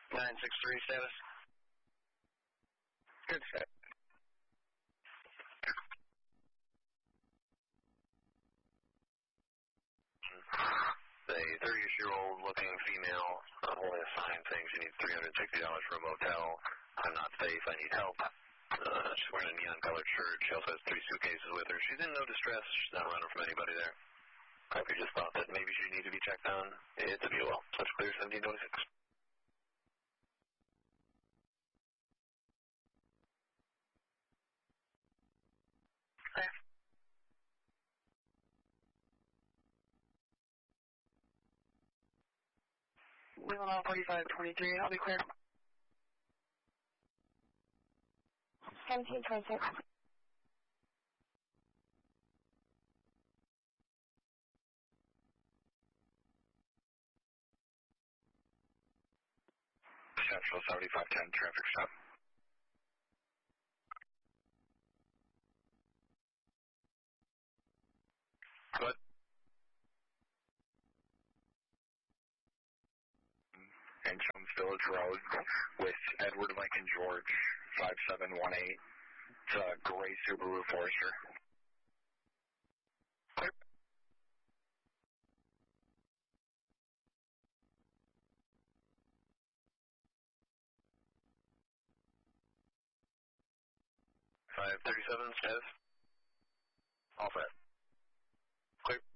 963 status. Good set. A 30-year-old looking female holding a sign saying she needs $360 for a motel. I'm not safe. I need help. She's wearing a neon-colored shirt. She also has 3 suitcases with her. She's in no distress. She's not running from anybody there. If you just thought that maybe she needed to be checked on, it's a BOL. Such clear 1726. Okay. Leaving on 4523, I'll be clear. 1726. Central 7510 traffic stop. What? And Jones Village Road with Edward Lincoln George 5718. It's a gray Subaru Forester. Clear. $537 status. All set. Clear.